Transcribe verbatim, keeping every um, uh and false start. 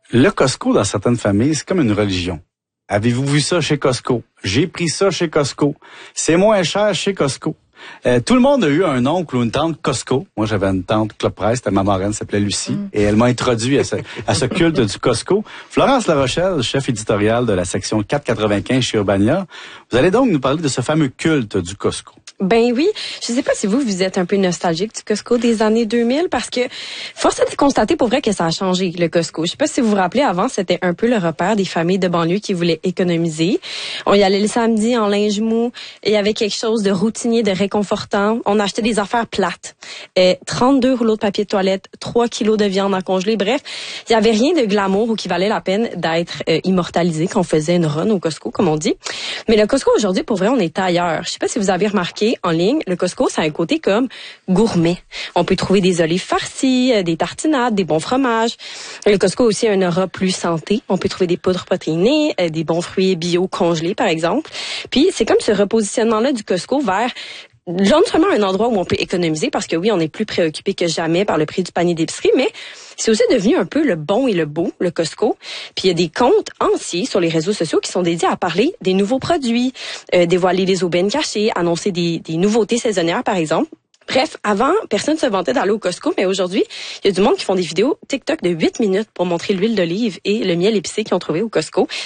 Le Costco, dans certaines familles, c'est comme une religion. Avez-vous vu ça chez Costco? J'ai pris ça chez Costco. C'est moins cher chez Costco. Euh, tout le monde a eu un oncle ou une tante Costco. Moi, j'avais une tante Club Presse, ma marraine s'appelait Lucie, mm. et elle m'a introduit à ce, à ce culte du Costco. Florence Larochelle, chef éditoriale de la section quatre quatre-vingt-quinze chez Urbania, vous allez donc nous parler de ce fameux culte du Costco. Ben oui, je sais pas si vous, vous êtes un peu nostalgique du Costco des années deux mille, parce que force est de constater pour vrai que ça a changé, le Costco. Je sais pas si vous vous rappelez, avant, c'était un peu le repère des familles de banlieue qui voulaient économiser. On y allait le samedi en linge mou, et il y avait quelque chose de routinier, de réconfortant. On achetait des affaires plates. Et trente-deux rouleaux de papier de toilette, trois kilos de viande à congeler. Bref, il y avait rien de glamour ou qui valait la peine d'être euh, immortalisé quand on faisait une run au Costco, comme on dit. Mais le Costco aujourd'hui, pour vrai, on est ailleurs. Je sais pas si vous avez remarqué, en ligne, le Costco, ça a un côté comme gourmet. On peut trouver des olives farcies, des tartinades, des bons fromages. Le Costco a aussi un aura plus santé. On peut trouver des poudres protéinées, des bons fruits bio congelés, par exemple. Puis, c'est comme ce repositionnement-là du Costco vers non seulement un endroit où on peut économiser, parce que oui, on est plus préoccupé que jamais par le prix du panier d'épicerie, mais c'est aussi devenu un peu le bon et le beau, le Costco. Puis il y a des comptes entiers sur les réseaux sociaux qui sont dédiés à parler des nouveaux produits, euh, dévoiler les aubaines cachées, annoncer des, des nouveautés saisonnières, par exemple. Bref, avant, personne ne se vantait d'aller au Costco, mais aujourd'hui, il y a du monde qui font des vidéos TikTok de huit minutes pour montrer l'huile d'olive et le miel épicé qu'ils ont trouvé au Costco.